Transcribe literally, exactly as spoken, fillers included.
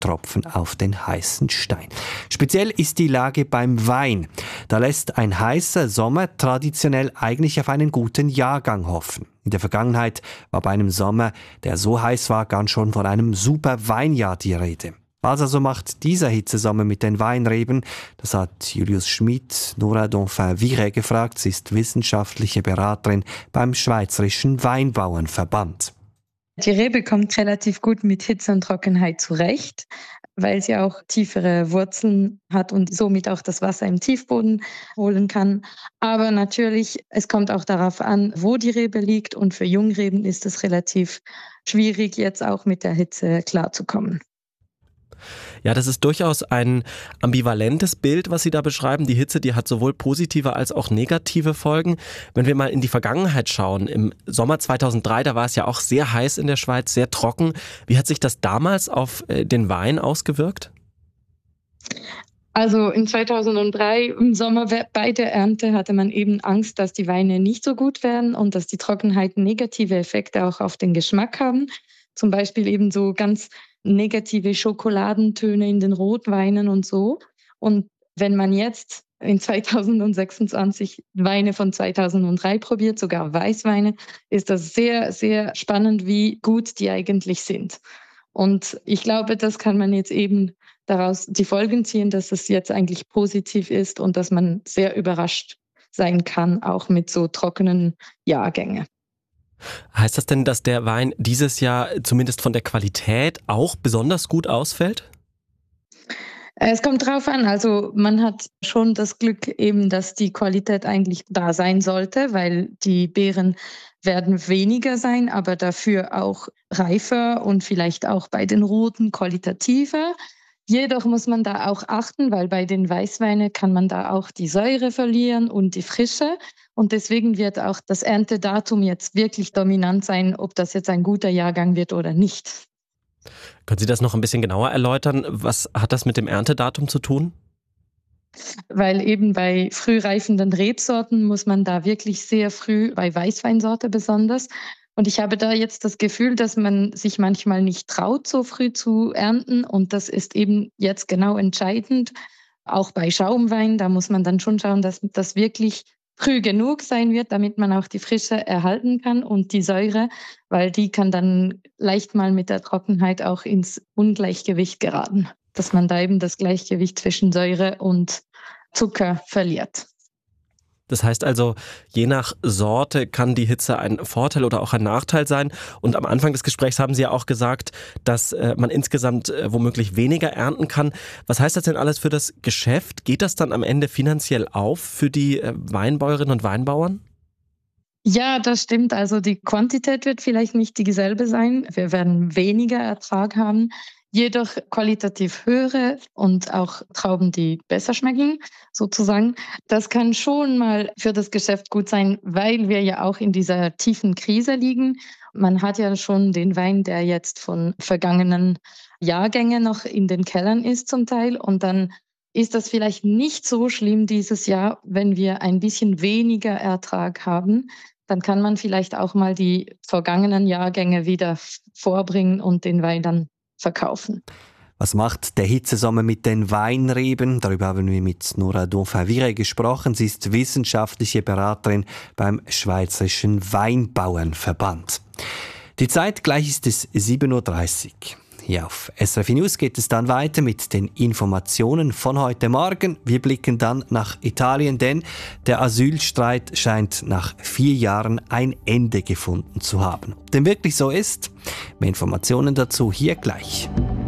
Tropfen auf den heißen Stein. Speziell ist die Lage beim Wein. Da lässt ein heißer Sommer traditionell eigentlich auf einen guten Jahrgang hoffen. In der Vergangenheit war bei einem Sommer, der so heiß war, ganz schon von einem super Weinjahr die Rede. Was also macht dieser Hitzesommer mit den Weinreben? Das hat Julius Schmid, Nora Donfin-Viret gefragt. Sie ist wissenschaftliche Beraterin beim Schweizerischen Weinbauernverband. Die Rebe kommt relativ gut mit Hitze und Trockenheit zurecht, weil sie auch tiefere Wurzeln hat und somit auch das Wasser im Tiefboden holen kann. Aber natürlich, es kommt auch darauf an, wo die Rebe liegt. Und für Jungreben ist es relativ schwierig, jetzt auch mit der Hitze klarzukommen. Ja, das ist durchaus ein ambivalentes Bild, was Sie da beschreiben. Die Hitze, die hat sowohl positive als auch negative Folgen. Wenn wir mal in die Vergangenheit schauen, im Sommer zweitausenddrei, da war es ja auch sehr heiß in der Schweiz, sehr trocken. Wie hat sich das damals auf den Wein ausgewirkt? Also in zweitausenddrei, im Sommer bei der Ernte, hatte man eben Angst, dass die Weine nicht so gut werden und dass die Trockenheit negative Effekte auch auf den Geschmack haben. Zum Beispiel eben so ganz negative Schokoladentöne in den Rotweinen und so. Und wenn man jetzt in zweitausendsechsundzwanzig Weine von zweitausenddrei probiert, sogar Weißweine, ist das sehr, sehr spannend, wie gut die eigentlich sind. Und ich glaube, das kann man jetzt eben daraus die Folgen ziehen, dass es jetzt eigentlich positiv ist und dass man sehr überrascht sein kann, auch mit so trockenen Jahrgängen. Heißt das denn, dass der Wein dieses Jahr zumindest von der Qualität auch besonders gut ausfällt? Es kommt drauf an. Also man hat schon das Glück eben, dass die Qualität eigentlich da sein sollte, weil die Beeren werden weniger sein, aber dafür auch reifer und vielleicht auch bei den Roten qualitativer. Jedoch muss man da auch achten, weil bei den Weißweinen kann man da auch die Säure verlieren und die Frische. Und deswegen wird auch das Erntedatum jetzt wirklich dominant sein, ob das jetzt ein guter Jahrgang wird oder nicht. Können Sie das noch ein bisschen genauer erläutern? Was hat das mit dem Erntedatum zu tun? Weil eben bei früh reifenden Rebsorten muss man da wirklich sehr früh, bei Weißweinsorte besonders. Und ich habe da jetzt das Gefühl, dass man sich manchmal nicht traut, so früh zu ernten. Und das ist eben jetzt genau entscheidend. Auch bei Schaumwein, da muss man dann schon schauen, dass das wirklich früh genug sein wird, damit man auch die Frische erhalten kann und die Säure, weil die kann dann leicht mal mit der Trockenheit auch ins Ungleichgewicht geraten, dass man da eben das Gleichgewicht zwischen Säure und Zucker verliert. Das heißt also, je nach Sorte kann die Hitze ein Vorteil oder auch ein Nachteil sein. Und am Anfang des Gesprächs haben Sie ja auch gesagt, dass äh, man insgesamt äh, womöglich weniger ernten kann. Was heißt das denn alles für das Geschäft? Geht das dann am Ende finanziell auf für die äh, Weinbäuerinnen und Weinbauern? Ja, das stimmt. Also die Quantität wird vielleicht nicht dieselbe sein. Wir werden weniger Ertrag haben. Jedoch qualitativ höhere und auch Trauben, die besser schmecken, sozusagen. Das kann schon mal für das Geschäft gut sein, weil wir ja auch in dieser tiefen Krise liegen. Man hat ja schon den Wein, der jetzt von vergangenen Jahrgängen noch in den Kellern ist zum Teil. Und dann ist das vielleicht nicht so schlimm dieses Jahr, wenn wir ein bisschen weniger Ertrag haben. Dann kann man vielleicht auch mal die vergangenen Jahrgänge wieder vorbringen und den Wein dann verkaufen. Was macht der Hitzesommer mit den Weinreben? Darüber haben wir mit Nora Donfin-Viret gesprochen. Sie ist wissenschaftliche Beraterin beim Schweizerischen Weinbauernverband. Die Zeit, gleich ist es sieben Uhr dreißig. Hier auf S R F News geht es dann weiter mit den Informationen von heute Morgen. Wir blicken dann nach Italien, denn der Asylstreit scheint nach vier Jahren ein Ende gefunden zu haben. Ob dem wirklich so ist? Mehr Informationen dazu hier gleich.